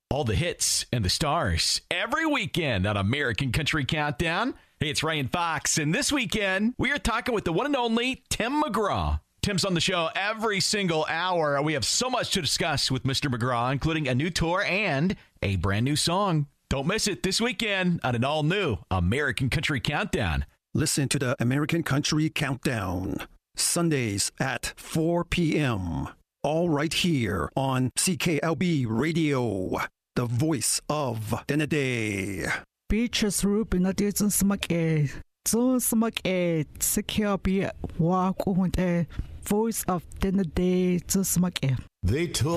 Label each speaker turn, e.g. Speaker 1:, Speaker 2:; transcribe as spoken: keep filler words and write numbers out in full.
Speaker 1: All the hits and the stars every weekend on American Country Countdown. Hey, it's Ryan Fox, and this weekend we are talking with the one and only Tim McGraw. Tim's on the show every single hour. We have so much to discuss with Mister McGraw, including a new tour and a brand new song. Don't miss it this weekend on an all-new American Country Countdown.
Speaker 2: Listen to the American Country Countdown, Sundays at four p.m., all right here on C K L B Radio, the voice of Denede.
Speaker 3: Beaches Ruben at the Smack A. So Smack A. C K L B walk on a voice of Denede to Smack A.
Speaker 4: They took